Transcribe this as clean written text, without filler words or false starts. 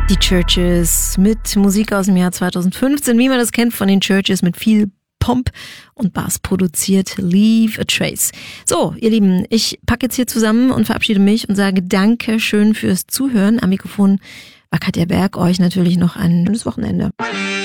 Die Churches mit Musik aus dem Jahr 2015, wie man das kennt von den Churches, mit viel Pomp und Bass produziert. Leave a Trace. So, ihr Lieben, ich packe jetzt hier zusammen und verabschiede mich und sage danke schön fürs Zuhören. Am Mikrofon war Katja Berg. Euch natürlich noch ein schönes Wochenende.